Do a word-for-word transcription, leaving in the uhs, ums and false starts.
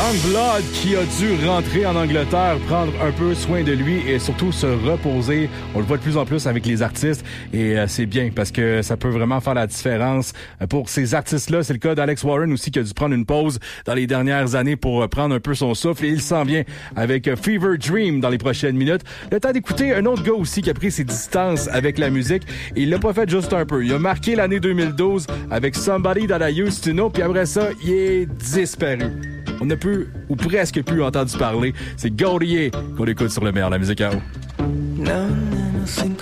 Youngblood qui a dû rentrer en Angleterre, prendre un peu soin de lui et surtout se reposer. On le voit de plus en plus avec les artistes et euh, c'est bien parce que ça peut vraiment faire la différence pour ces artistes-là. C'est le cas d'Alex Warren aussi qui a dû prendre une pause dans les dernières années pour prendre un peu son souffle et il s'en vient avec Fever Dream dans les prochaines minutes. Le temps d'écouter un autre gars aussi qui a pris ses distances avec la musique et il l'a pas fait juste un peu. Il a marqué l'année deux mille douze avec Somebody That I Used To Know puis après ça, il est disparu. On n'a plus, ou presque plus, entendu parler. C'est Gaultier qu'on écoute sur le meilleur de la musique à eau. Now and then I think